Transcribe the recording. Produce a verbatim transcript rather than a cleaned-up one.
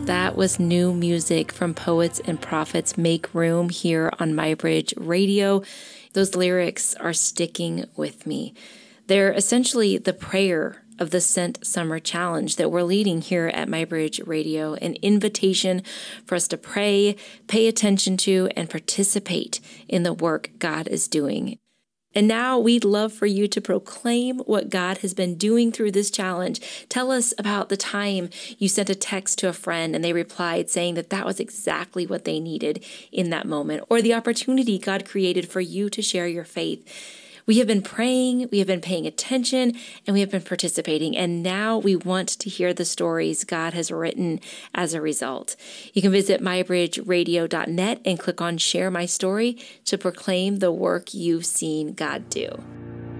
That was new music from Poets and Prophets Make Room here on MyBridge Radio. Those lyrics are sticking with me. They're essentially the prayer of the Sent Summer Challenge that we're leading here at MyBridge Radio, an invitation for us to pray, pay attention to, and participate in the work God is doing. And now we'd love for you to proclaim what God has been doing through this challenge. Tell us about the time you sent a text to a friend and they replied saying that that was exactly what they needed in that moment, or the opportunity God created for you to share your faith. We have been praying, we have been paying attention, and we have been participating. And now we want to hear the stories God has written as a result. You can visit my bridge radio dot net and click on Share My Story to proclaim the work you've seen God do.